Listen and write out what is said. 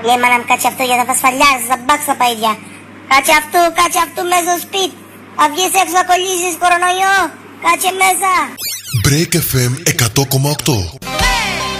Λέει μάνα μου, κάτσε αυτό για να τα σφαλιάζεις, θα μπάξεις τα παΐδια. Κάτσε αυτού μέσα στο σπίτι. Θα βγεις έξω να κολλήσεις κορονοϊό. Κάτσε μέσα. Break FM 100,8.